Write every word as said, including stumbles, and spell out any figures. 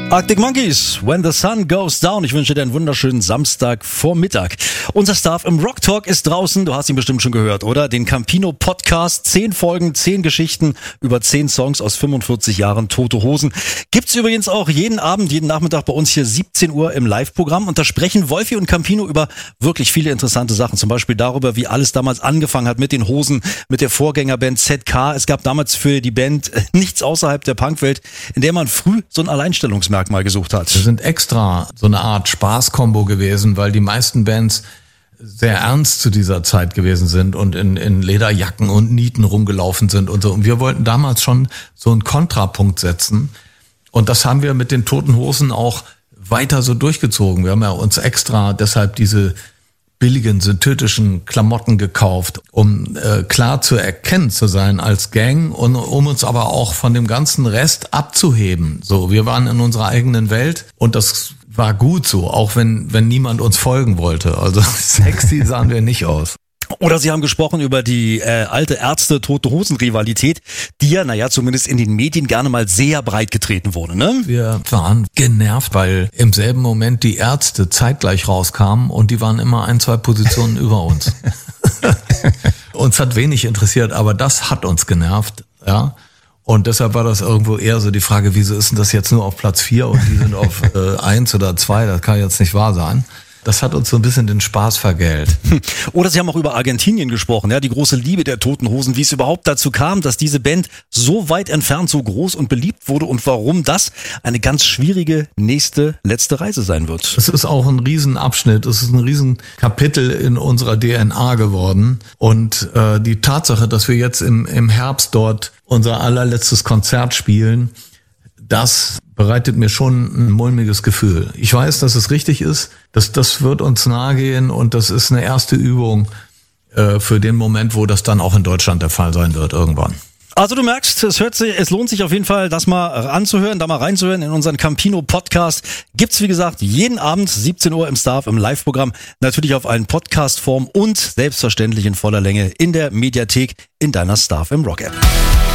Arctic Monkeys, When the Sun Goes Down. Ich wünsche dir einen wunderschönen Samstagvormittag. Unser Staff im Rock Talk ist draußen. Du hast ihn bestimmt schon gehört, oder? Den Campino Podcast. Zehn Folgen, zehn Geschichten über zehn Songs aus fünfundvierzig Jahren Tote Hosen. Gibt's übrigens auch jeden Abend, jeden Nachmittag bei uns hier siebzehn Uhr im Live-Programm. Und da sprechen Wolfi und Campino über wirklich viele interessante Sachen. Zum Beispiel darüber, wie alles damals angefangen hat mit den Hosen, mit der Vorgängerband Z K. Es gab damals für die Band nichts außerhalb der Punkwelt, in der man früh so ein Alleinstellungsmerkmal mal gesucht hat. Wir sind extra so eine Art Spaßkombo gewesen, weil die meisten Bands sehr ernst zu dieser Zeit gewesen sind und in, in Lederjacken und Nieten rumgelaufen sind und so. Und wir wollten damals schon so einen Kontrapunkt setzen. Und das haben wir mit den Toten Hosen auch weiter so durchgezogen. Wir haben ja uns extra deshalb diese billigen synthetischen Klamotten gekauft, um äh, klar zu erkennen zu sein als Gang und um uns aber auch von dem ganzen Rest abzuheben. So, wir waren in unserer eigenen Welt und das war gut so, auch wenn wenn niemand uns folgen wollte. Also sexy sahen wir nicht aus. Oder Sie haben gesprochen über die äh, alte Ärzte-Tote-Hosen-Rivalität, die ja, naja, zumindest in den Medien gerne mal sehr breit getreten wurde, ne? Wir waren genervt, weil im selben Moment die Ärzte zeitgleich rauskamen und die waren immer ein, zwei Positionen über uns. Uns hat wenig interessiert, aber das hat uns genervt, ja. Und deshalb war das irgendwo eher so die Frage, wieso ist denn das jetzt nur auf Platz vier und die sind auf äh, eins oder zwei, das kann jetzt nicht wahr sein. Das hat uns so ein bisschen den Spaß vergällt. Oder Sie haben auch über Argentinien gesprochen, ja, die große Liebe der Toten Hosen, wie es überhaupt dazu kam, dass diese Band so weit entfernt so groß und beliebt wurde und warum das eine ganz schwierige nächste, letzte Reise sein wird. Es ist auch ein Riesenabschnitt, es ist ein Riesenkapitel in unserer D N A geworden und äh, die Tatsache, dass wir jetzt im, im Herbst dort unser allerletztes Konzert spielen, das bereitet mir schon ein mulmiges Gefühl. Ich weiß, dass es richtig ist, dass das wird uns nahe gehen und das ist eine erste Übung äh, für den Moment, wo das dann auch in Deutschland der Fall sein wird irgendwann. Also du merkst, es hört sich, es lohnt sich auf jeden Fall, das mal anzuhören, da mal reinzuhören in unseren Campino Podcast. Gibt's wie gesagt jeden Abend siebzehn Uhr im Staff im Live-Programm, natürlich auf allen Podcast-Formen und selbstverständlich in voller Länge in der Mediathek in deiner Staff im Rock App.